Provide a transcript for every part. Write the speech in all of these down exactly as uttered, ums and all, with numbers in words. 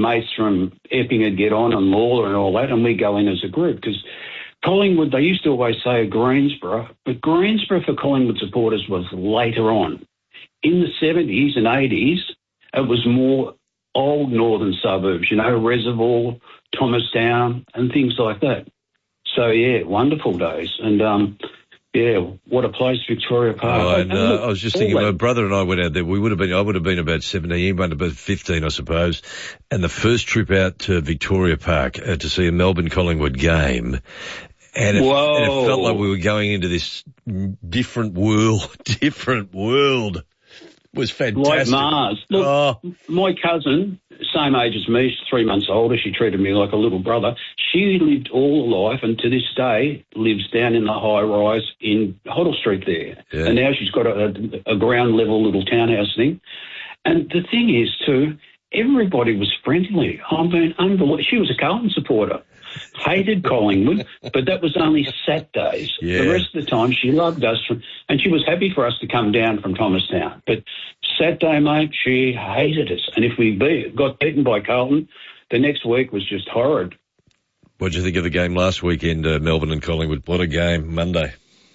mates from Epping would get on and Lawler and all that, and we go in as a group because Collingwood, they used to always say Greensborough, but Greensborough for Collingwood supporters was later on. In the seventies and eighties, it was more old northern suburbs, you know, Reservoir, Thomastown and things like that. So, yeah, wonderful days. And, um, yeah, what a place, Victoria Park. Oh, and, uh, I was just thinking, that. my brother and I went out there. We would have been, I would have been about seventeen, he went about fifteen, I suppose. And the first trip out to Victoria Park uh, to see a Melbourne Collingwood game. And it, and it felt like we were going into this different world, different world. It was fantastic. Like Mars. Look, oh. my cousin, same age as me, she's three months older, she treated me like a little brother. She lived all her life and to this day lives down in the high rise in Hoddle Street there. Yeah. And now she's got a, a ground level little townhouse thing. And the thing is, too, everybody was friendly. I mean, unbelievable. She was a Carlton supporter. Hated Collingwood, but that was only Saturdays. Yeah. The rest of the time she loved us, from, and she was happy for us to come down from Thomastown. But Saturday, mate, she hated us. And if we beat, got beaten by Carlton, the next week was just horrid. What did you think of the game last weekend, uh, Melbourne and Collingwood? What a game, Monday.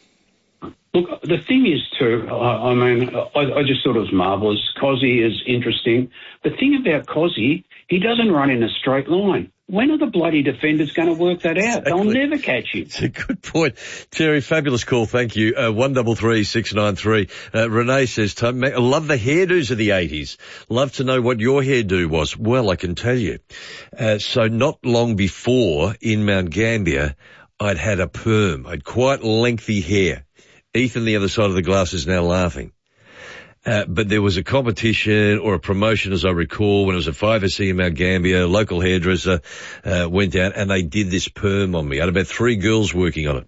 Look, the thing is, too, I, I mean, I, I just thought it was marvellous. Cozzy is interesting. The thing about Cozzy, he doesn't run in a straight line. When are the bloody defenders going to work that out? Exactly. They'll never catch him. It's a good point. Terry, fabulous call. Thank you. Uh, one double three six nine three. Uh, Renee says, I love the hairdos of the eighties. Love to know what your hairdo was. Well, I can tell you. Uh, so not long before in Mount Gambier, I'd had a perm. I'd quite lengthy hair. Ethan, the other side of the glass, is now laughing. Uh, but there was a competition or a promotion, as I recall, when it was a five S C in Mount Gambier, local hairdresser, uh, went out and they did this perm on me. I had about three girls working on it.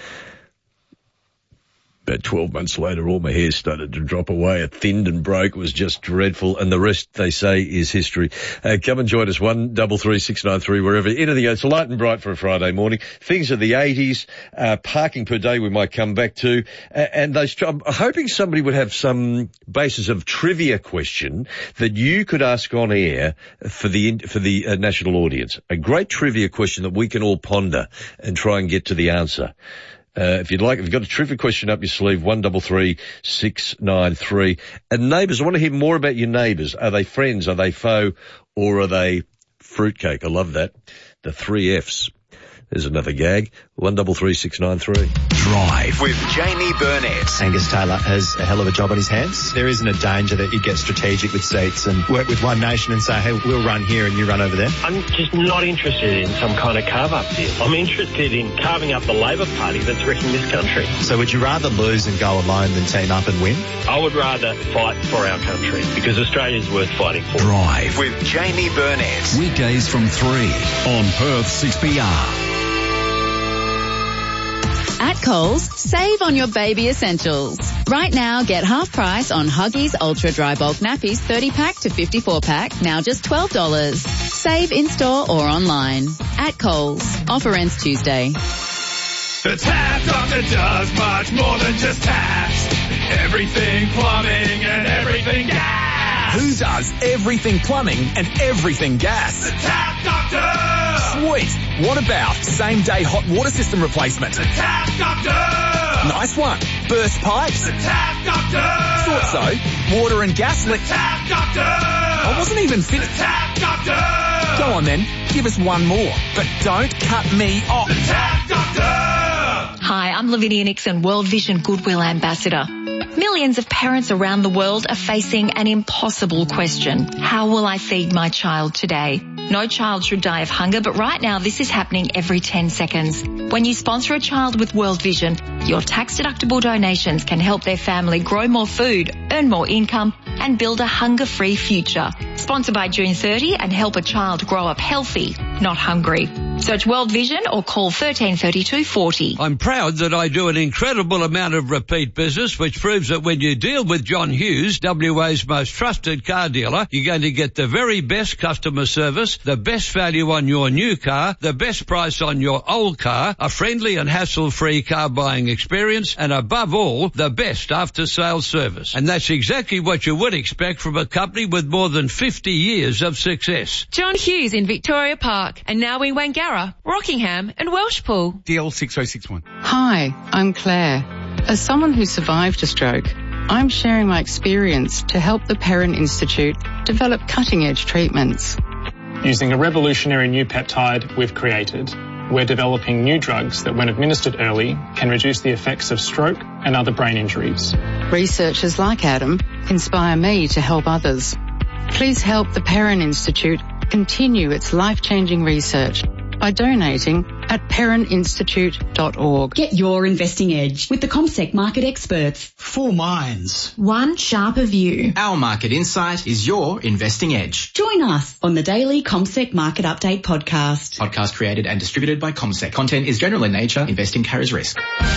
About twelve months later, all my hair started to drop away. It thinned and broke. It was just dreadful. And the rest, they say, is history. Uh, come and join us, one double three six nine three, wherever. Anything else. It's light and bright for a Friday morning. Things of the eighties, uh, parking per day we might come back to. Uh, and those, I'm hoping somebody would have some basis of trivia question that you could ask on air for the, for the uh, national audience. A great trivia question that we can all ponder and try and get to the answer. Uh, if you'd like, if you've got a trivia question up your sleeve, one double three six nine three. And neighbours, I want to hear more about your neighbours. Are they friends? Are they foe? Or are they fruitcake? I love that. The three Fs. There's another gag. One double three six nine three. Drive with Jamie Burnett. Angus Taylor has a hell of a job on his hands. There isn't a danger that you get strategic with seats and work with One Nation and say, hey, we'll run here and you run over there. I'm just not interested in some kind of carve-up deal. I'm interested in carving up the Labor Party that's wrecking this country. So would you rather lose and go alone than team up and win? I would rather fight for our country because Australia's worth fighting for. Drive with Jamie Burnett. Weekdays from three on Perth six P R. At Coles, save on your baby essentials. Right now, get half price on Huggies Ultra Dry Bulk Nappies thirty pack to fifty-four pack, now just twelve dollars. Save in-store or online. At Coles. Offer ends Tuesday. The Tap Doctor does much more than just taps. Everything plumbing and everything gas. Who does everything plumbing and everything gas? The Tap Doctor! Sweet. What about same-day hot water system replacement? The Tap Doctor! Nice one. Burst pipes? The Tap Doctor! Thought so. Water and gas leak? The Tap Doctor! I wasn't even finished. The Tap Doctor! Go on then. Give us one more. But don't cut me off. The Tap Doctor! Hi, I'm Lavinia Nixon, World Vision Goodwill Ambassador. Millions of parents around the world are facing an impossible question. How will I feed my child today? No child should die of hunger, but right now this is happening every ten seconds. When you sponsor a child with World Vision, your tax-deductible donations can help their family grow more food, earn more income, and build a hunger-free future. Sponsor by June thirtieth and help a child grow up healthy, not hungry. Search World Vision or call thirteen thirty-two forty. I'm proud that I do an incredible amount of repeat business, which proves that when you deal with John Hughes, W A's most trusted car dealer, you're going to get the very best customer service, the best value on your new car, the best price on your old car, a friendly and hassle-free car buying experience, and above all, the best after-sales service. And that's exactly what you would expect from a company with more than fifty years of success. John Hughes in Victoria Park, and now in Wangara, Rockingham and Welshpool. D L six oh six one. Hi, I'm Claire. As someone who survived a stroke, I'm sharing my experience to help the Perrin Institute develop cutting-edge treatments. Using a revolutionary new peptide we've created, we're developing new drugs that, when administered early, can reduce the effects of stroke and other brain injuries. Researchers like Adam inspire me to help others. Please help the Perrin Institute continue its life-changing research by donating at perrin institute dot org. Get your investing edge with the CommSec market experts. Four minds. One sharper view. Our market insight is your investing edge. Join us on the daily CommSec Market Update podcast. Podcast created and distributed by CommSec. Content is general in nature. Investing carries risk.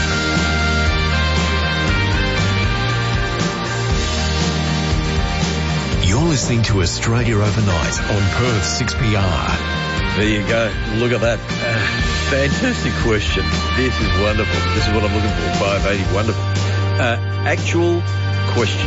You're listening to Australia Overnight on Perth six P R. There you go. Look at that. Uh, fantastic question. This is wonderful. This is what I'm looking for. five eighty. Wonderful. Uh, actual question.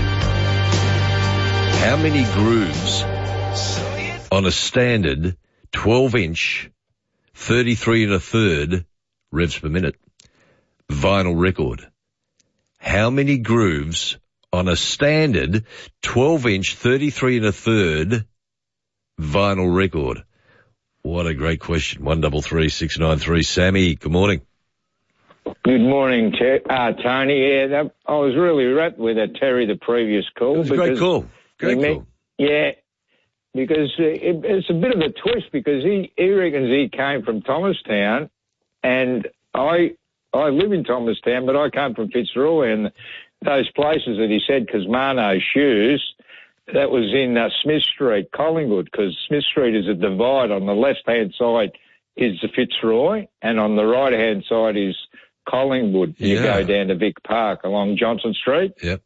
How many grooves on a standard twelve inch, thirty-three and a third revs per minute vinyl record? How many grooves on a standard twelve inch, thirty-three and a third vinyl record? What a great question. One double three six nine three. Sammy, good morning. Good morning, Ter- uh, Tony. Yeah, that, I was really wrapped with that Terry, the previous call. It was a great call. Great met, call. Yeah, because it, it's a bit of a twist because he, he reckons he came from Thomastown, and I I live in Thomastown, but I came from Fitzroy, and those places that he said, Cosmano Shoes, that was in uh, Smith Street, Collingwood, because Smith Street is a divide. On the left-hand side is the Fitzroy, and on the right-hand side is Collingwood. You Yeah. go down to Vic Park along Johnson Street. Yep.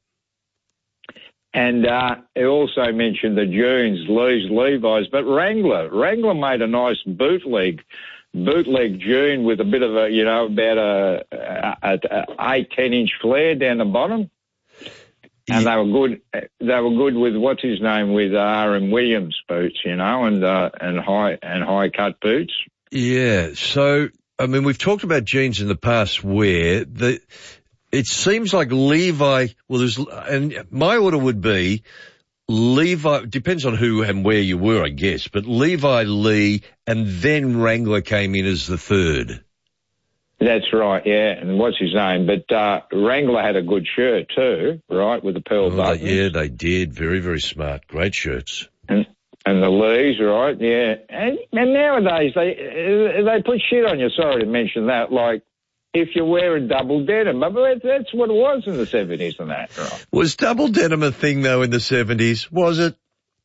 And uh, he also mentioned the Dunes, Lee's, Levi's, but Wrangler. Wrangler made a nice bootleg, bootleg Dune with a bit of a, you know, about a, a, a eight, ten inch flare down the bottom. And they were good. They were good with what's his name with R M Williams boots, you know, and uh, and high and high cut boots. Yeah. So I mean, we've talked about jeans in the past where the it seems like Levi. Well, there's and my order would be Levi. Depends on who and where you were, I guess. But Levi, Lee, and then Wrangler came in as the third. That's right, yeah. And what's his name? But uh, Wrangler had a good shirt too, right, with the pearl Oh, buttons. yeah, they did. Very, very smart. Great shirts. And, and the Lees, right, yeah. And, and nowadays they they put shit on you. Sorry to mention that. Like if you wear a double denim, but that's what it was in the seventies and that, right? Was double denim a thing though in the seventies? Was it?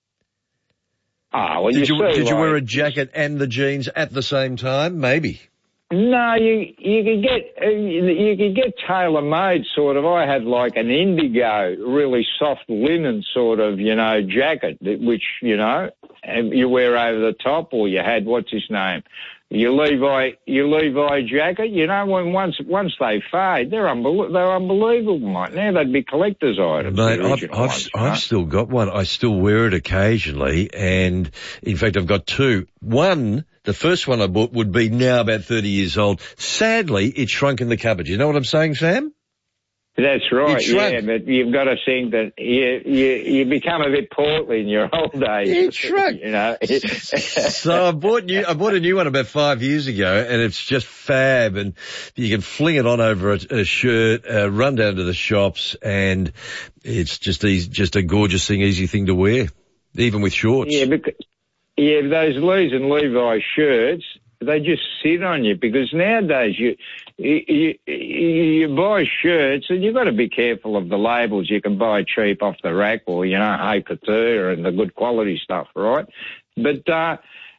Ah, well, did you, you, see, did you like, wear a jacket and the jeans at the same time? Maybe. No, you you could get uh, you could get tailor made sort of. I had like an indigo, really soft linen sort of, you know, jacket, which you know, and you wear over the top, or you had what's his name, your Levi your Levi jacket. You know, when once once they fade, they're unbel- they're unbelievable, mate. Now they'd be collector's items. Mate, the I've, original I've, ones, you I've know? still got one. I still wear it occasionally, and in fact, I've got two. One, the first one I bought would be now about thirty years old. Sadly, it shrunk in the cupboard. You know what I'm saying, Sam? That's right, It shrunk. yeah, but you've got to think that you, you, you become a bit portly in your old age. It shrunk. You know. So I bought new, I bought a new one about five years ago, and it's just fab, and you can fling it on over a, a shirt, uh, run down to the shops, and it's just easy, just a gorgeous thing, easy thing to wear, even with shorts. Yeah, because, yeah, those Lees and Levi shirts, they just sit on you because nowadays you you, you, you buy shirts and you've got to be careful of the labels. You can buy cheap off the rack or, you know, Hey Couture and the good quality stuff, right? But uh,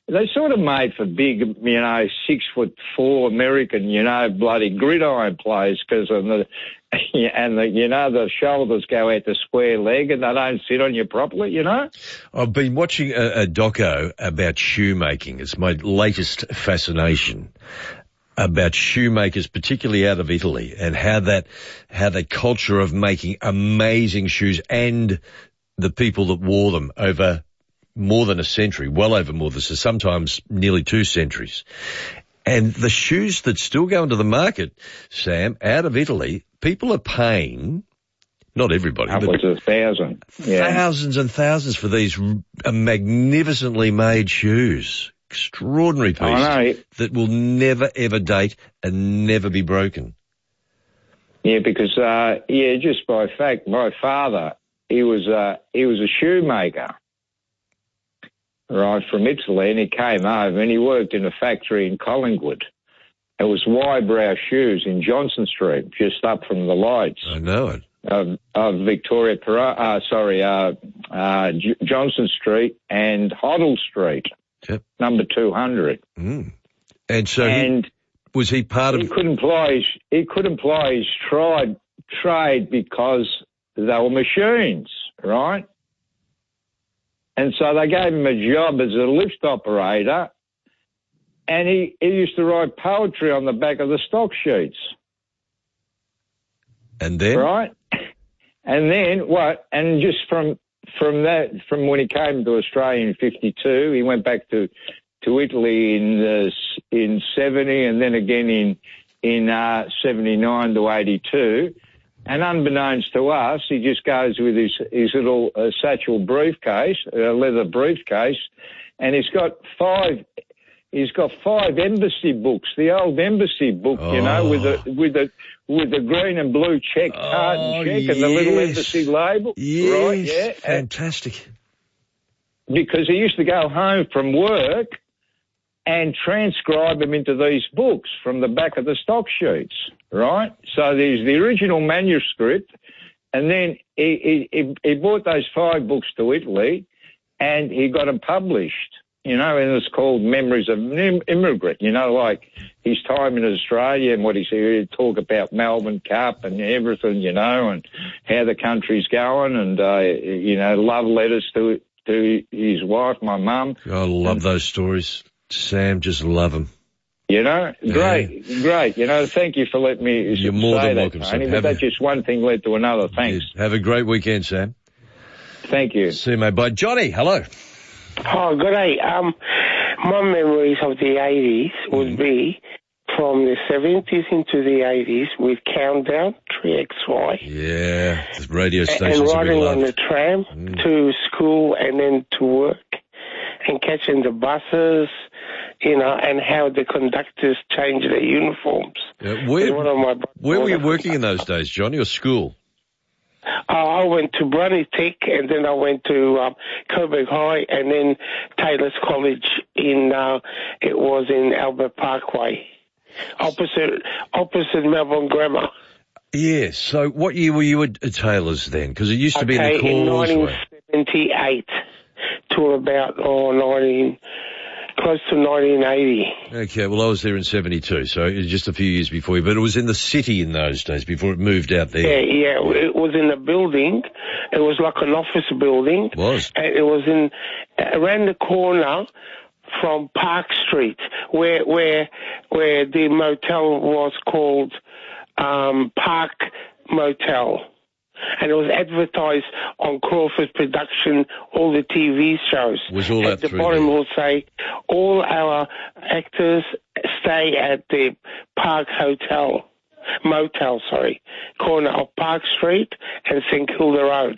they sort of made for big, you know, six foot four American, you know, bloody gridiron players because of the, and the, you know, the shoulders go out the square leg and they don't sit on you properly, you know. I've been watching a, a doco about shoemaking. It's my latest fascination about shoemakers, particularly out of Italy, and how that, how the culture of making amazing shoes and the people that wore them over more than a century, well over more than, so sometimes nearly two centuries. And the shoes that still go into the market, Sam, out of Italy, people are paying, not everybody, upwards but of a thousand. Yeah. thousands and thousands for these magnificently made shoes. Extraordinary pieces I know. that will never, ever date and never be broken. Yeah, because, uh, yeah, just by fact, my father, he was, uh, he was a shoemaker. Right, from Italy, and he came over and he worked in a factory in Collingwood. It was Wybrow Shoes in Johnson Street, just up from the lights. I know it. Of, of Victoria, uh, sorry, uh, uh, J- Johnson Street and Hoddle Street, yep. number two hundred. Mm. And so and he, was he part he of... Couldn't ply his, he couldn't ply his trade, trade because they were machines, right? And so they gave him a job as a lift operator, and he, he used to write poetry on the back of the stock sheets. And then? Right? And then what? And just from from that, from when he came to Australia in fifty-two, he went back to to Italy in uh, in seventy, and then again in in uh, seventy-nine to eighty-two. And unbeknownst to us, he just goes with his, his little uh, satchel briefcase, a leather briefcase, and he's got five, he's got five embassy books, the old embassy book, oh. you know, with the, with the, with the green and blue check, oh, card and check yes. and the little embassy label. Yes. Right, yeah. Fantastic. And because he used to go home from work and transcribe them into these books from the back of the stock sheets, right? So there's the original manuscript, and then he, he, he bought those five books to Italy, and he got them published, you know, and it's called Memories of an Immigrant, you know, like his time in Australia and what he said, he'd talk about Melbourne Cup and everything, you know, and how the country's going, and, uh, you know, love letters to, to his wife, my mum. I love those stories. Sam, just love them. You know, great, yeah. great. You know, thank you for letting me You're more say than that, welcome, Tony, Sam. but Have that's a, just one thing led to another. Thanks. Yes. Have a great weekend, Sam. Thank you. See you, mate. Bye. Johnny, hello. Oh, good day. Um, my memories of the eighties would mm. be from the seventies into the eighties with Countdown, three X Y. Yeah, the radio stations. And riding on the tram mm. to school and then to work and catching the buses, you know, and how the conductors change their uniforms. Uh, where one of my where were you working in those days, Johnny, or school? Uh, I went to Brunny Tech, and then I went to um, Coburg High, and then Taylor's College in, uh, it was in Albert Parkway, opposite opposite Melbourne Grammar. Yes. So what year were you at Taylor's then? Because it used to be okay, in the in Causeway. nineteen seventy-eight to about oh, nineteen, close to nineteen eighty. Okay, well, I was there in seventy-two, so it was just a few years before you, but it was in the city in those days before it moved out there. Yeah, yeah, it was in a building. It was like an office building. It was. And it was in, around the corner from Park Street, where, where, where the motel was called, um, Park Motel. And it was advertised on Crawford Production, all the T V shows. Was all that at the through bottom there? will say, all our actors stay at the Park Hotel, Motel, sorry, corner of Park Street and St Kilda Road.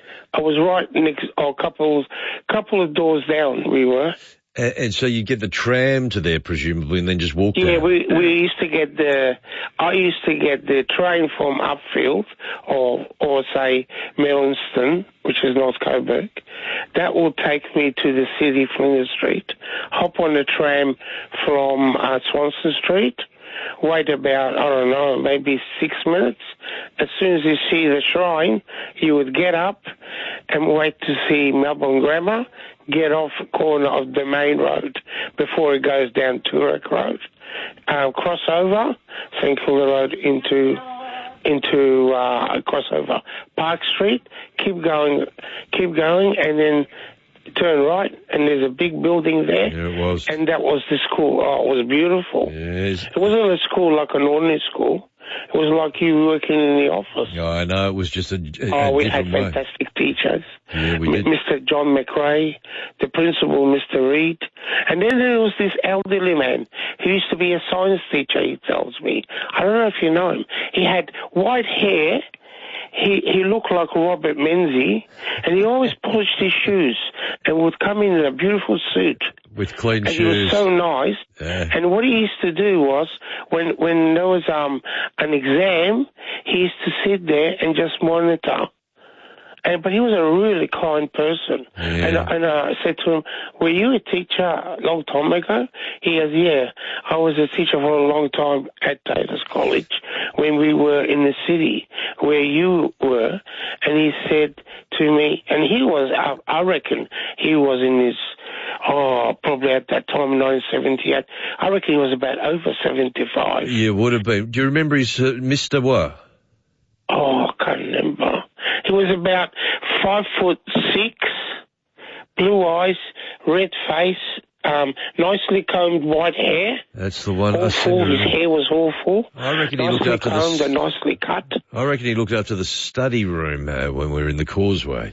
I was right next, or a couple, couple of doors down we were. And, and so you get the tram to there, presumably, and then just walk Yeah, down? we we used to get the, I used to get the train from Upfield or, or say, Mellinston, which is North Coburg. That will take me to the city, Flinders Street. Hop on the tram from uh, Swanston Street, wait about, I don't know, maybe six minutes. As soon as you see the shrine, you would get up and wait to see Melbourne Grammar, get off the corner of the main road before it goes down Turek Road. Uh, cross over, St Kilda Road into into uh, cross over Park Street, keep going, keep going, and then turn right, and there's a big building there. Yeah, it was. And that was the school. Oh, it was beautiful. Yes. It wasn't a school like an ordinary school. It was like you working in the office. Yeah, I know. It was just a, a Oh, a we had different way. fantastic teachers. Yeah, we did. Mister John McRae, the principal, Mister Reed. And then there was this elderly man who used to be a science teacher, he tells me. I don't know if you know him. He had white hair. He he looked like Robert Menzies, and he always polished his shoes and would come in in a beautiful suit. With clean and shoes. He was so nice. Yeah. And what he used to do was, when when there was um an exam, he used to sit there and just monitor. And, but he was a really kind person. Yeah. And, and I said to him, were you a teacher a long time ago? He goes, yeah, I was a teacher for a long time at Davis College when we were in the city where you were. And he said to me, and he was, I, I reckon he was in his, oh, probably at that time, nineteen seventy-eight. I reckon he was about over seventy-five. Yeah, would have been. Do you remember his uh, Mister what? Oh, I can't remember. He was about five foot six, blue eyes, red face, um, nicely combed white hair. That's the one. I Awful. His hair was awful. I reckon he nicely looked after combed the. and nicely cut. I reckon he looked after the study room uh, when we were in the Causeway.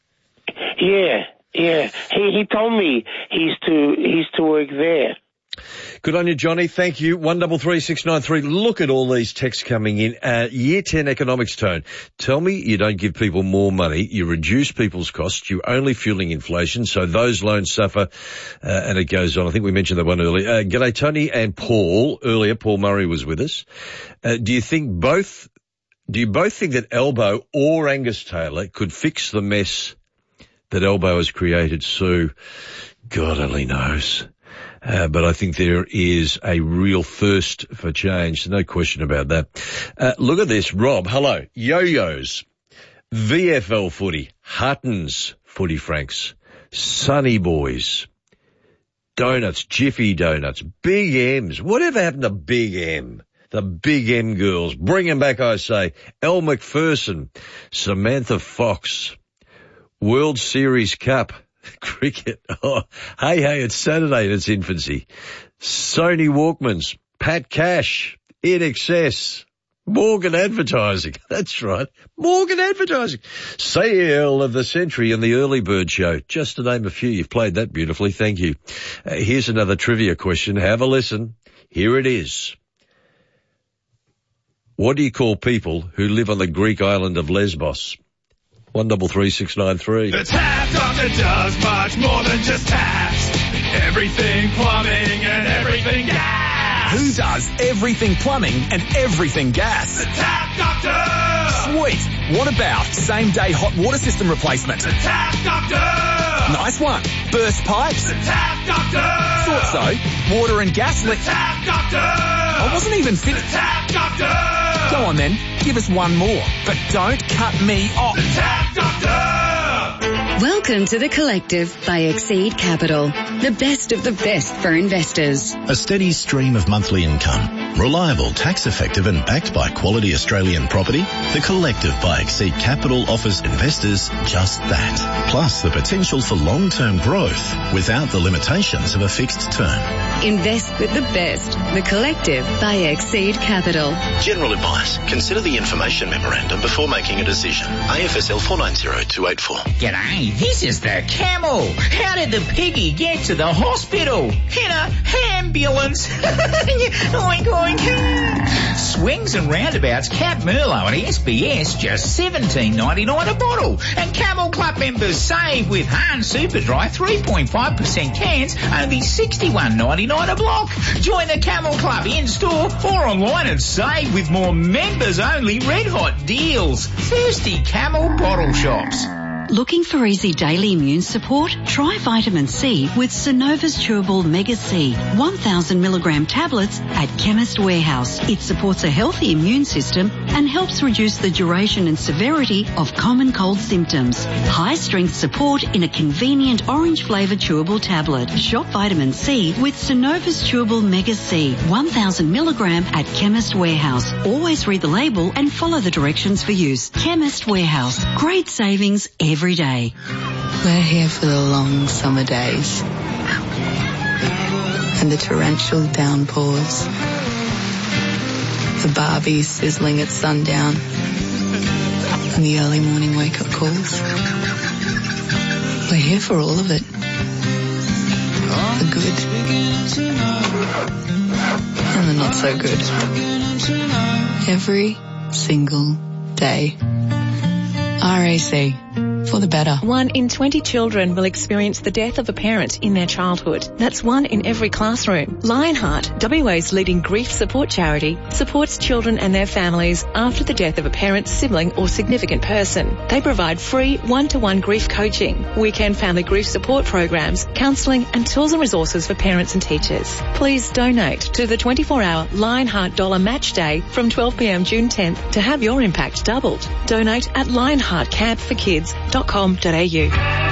Yeah, yeah. He he told me he used to he used to work there. Good on you, Johnny. Thank you. One double three six nine three. Look at all these texts coming in. Uh, year ten economics tone. Tell me you don't give people more money. You reduce people's costs. You're only fueling inflation. So those loans suffer. Uh, and it goes on. I think we mentioned that one earlier. Uh, g'day, Tony and Paul. Earlier, Paul Murray was with us. Uh, do you think both, do you both think that Albo or Angus Taylor could fix the mess that Albo has created? Sue, God only knows. Uh, but I think there is a real thirst for change. No question about that. Uh, look at this. Rob, hello. Yo-Yos, V F L footy, Huttons footy franks, Sunny Boys, donuts, Jiffy donuts, Big M's. Whatever happened to Big M? The Big M girls. Bring them back, I say. Elle Macpherson, Samantha Fox, World Series Cup. Cricket. Oh, hey, hey, it's Saturday in its infancy. Sony Walkmans, Pat Cash, In Excess, Morgan Advertising. That's right. Morgan Advertising. Sale of the Century and the Early Bird Show. Just to name a few. You've played that beautifully. Thank you. Uh, here's another trivia question. Have a listen. Here it is. What do you call people who live on the Greek island of Lesbos? One double three six nine three. The Tap Doctor does much more than just taps. Everything plumbing and everything gas. Who does everything plumbing and everything gas? The Tap Doctor. Sweet. What about same day hot water system replacement? The Tap Doctor. Nice one. Burst pipes? The Tap Doctor. Thought so. Water and gas The leak. Tap Doctor. I wasn't even The finished. Tap Doctor. Go on then. Give us one more. But don't cut me off. The Tap Doctor. Welcome to The Collective by Exceed Capital, the best of the best for investors. A steady stream of monthly income, reliable, tax-effective and backed by quality Australian property, The Collective by Exceed Capital offers investors just that. Plus the potential for long-term growth without the limitations of a fixed term. Invest with the best. The Collective by Exceed Capital. General advice. Consider the information memorandum before making a decision. A F S L four nine zero two eight four. G'day, this is the Camel. How did the piggy get to the hospital? In a ambulance. Oink, oink. Swings and roundabouts, Cab Merlot and S B S, just seventeen ninety-nine a bottle. And Camel Club members save with Hahn Superdry three point five percent cans, only sixty-one ninety-nine a block. Join the Camel Club in-store or online and save with more members-only red-hot deals. Thirsty Camel bottle shops. Looking for easy daily immune support? Try vitamin C with Synova's Chewable Mega C, one thousand milligram tablets at Chemist Warehouse. It supports a healthy immune system and helps reduce the duration and severity of common cold symptoms. High strength support in a convenient orange flavoured chewable tablet. Shop vitamin C with Synova's Chewable Mega C, one thousand milligram at Chemist Warehouse. Always read the label and follow the directions for use. Chemist Warehouse. Great savings every day. We're here for the long summer days and the torrential downpours, the Barbies sizzling at sundown and the early morning wake-up calls. We're here for all of it. The good and the not so good. Every single day. R A C. For the better. One in twenty children will experience the death of a parent in their childhood. That's one in every classroom. Lionheart, W A's leading grief support charity, supports children and their families after the death of a parent, sibling or significant person. They provide free one-to-one grief coaching, weekend family grief support programs, counselling and tools and resources for parents and teachers. Please donate to the twenty-four hour Lionheart Dollar Match Day from twelve p m June tenth to have your impact doubled. Donate at lionheart camp for kids dot com dot a u.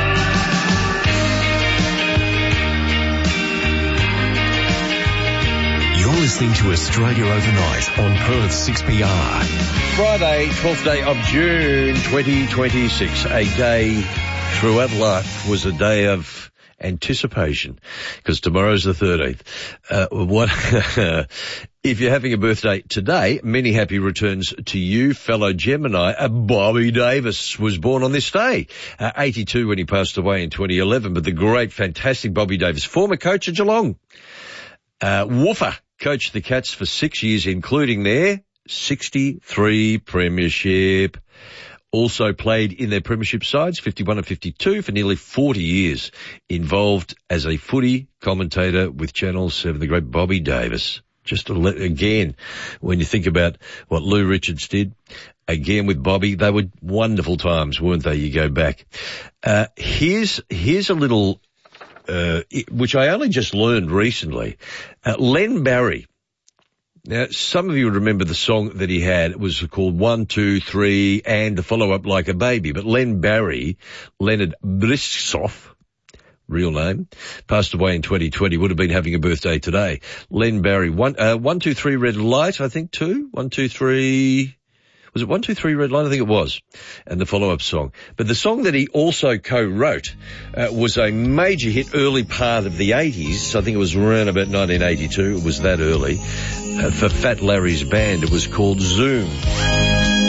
You're listening to Australia Overnight on Perth six P R. Friday, twelfth day of June twenty twenty-six. A day throughout life was a day of anticipation, because tomorrow's the thirteenth. Uh, what, if you're having a birthday today, many happy returns to you, fellow Gemini. Uh, Bobby Davis was born on this day, uh, eighty-two when he passed away in twenty eleven, but the great, fantastic Bobby Davis, former coach of Geelong. Uh, Woofer coached the Cats for six years, including their sixty-three premiership. Also played in their premiership sides, fifty-one and fifty-two, for nearly forty years. Involved as a footy commentator with Channel seven, the great Bobby Davis. Just to let, again, when you think about what Lou Richards did, again with Bobby, they were wonderful times, weren't they? You go back. Uh, here's, here's a little, uh, which I only just learned recently. Uh, Len Barry. Now, some of you remember the song that he had. It was called One, Two, Three, and the follow-up Like a Baby. But Len Barry, Leonard Brisksoff, real name, passed away in twenty twenty, would have been having a birthday today. Len Barry, one, uh, one, two, three, red light, I think, too. One, two, three, was it one, two, three, red light? I think it was. And the follow-up song. But the song that he also co-wrote uh, was a major hit early part of the eighties. I think it was around about nineteen eighty-two. It was that early. Uh, for Fat Larry's band, it was called Zoom.